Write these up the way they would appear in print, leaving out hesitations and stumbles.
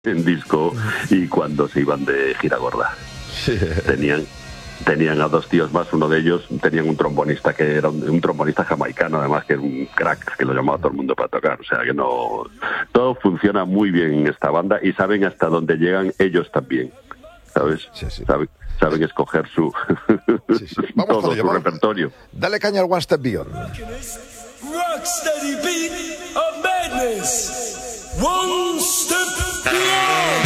en disco y cuando se iban de gira gorda. Tenían a dos tíos más, uno de ellos tenían un trombonista que era un trombonista jamaicano, además que era un crack, que lo llamaba todo el mundo para tocar, o sea que no, todo funciona muy bien en esta banda y saben hasta dónde llegan ellos también, ¿sabes? Sí. Saben escoger su Vamos todo su repertorio. Dale caña al One Step Beyond. Rocksteady beat of madness. One step beyond.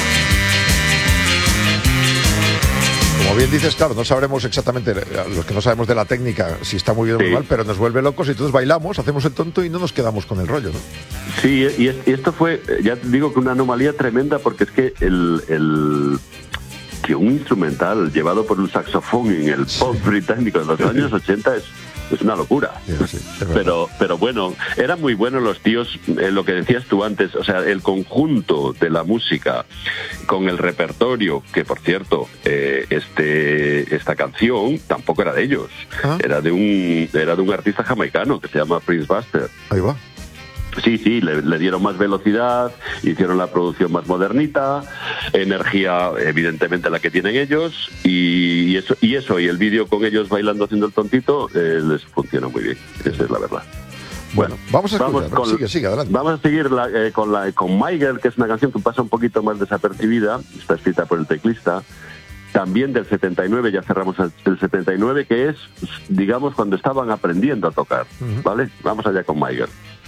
Como bien dices, claro, no sabremos exactamente, los que no sabemos de la técnica, si está muy bien o muy mal, pero nos vuelve locos y entonces bailamos, hacemos el tonto y no nos quedamos con el rollo, ¿no? Sí, y esto fue, ya te digo, que una anomalía tremenda, porque es que que un instrumental llevado por un saxofón en el pop británico de los años 80 es una locura. Sí, pero bueno, eran muy buenos los tíos, lo que decías tú antes, o sea, el conjunto de la música con el repertorio, que por cierto, esta canción tampoco era de ellos, era de un artista jamaicano que se llama Prince Buster. Ahí va. Sí, le dieron más velocidad, hicieron la producción más modernita, energía evidentemente la que tienen ellos y el vídeo con ellos bailando haciendo el tontito les funciona muy bien, esa es la verdad. Bueno, vamos a escuchar, sigue, adelante. Vamos a seguir con My Girl, que es una canción que pasa un poquito más desapercibida, está escrita por el teclista, también del 79, ya cerramos el 79, que es, digamos, cuando estaban aprendiendo a tocar, ¿vale? Vamos allá con My Girl.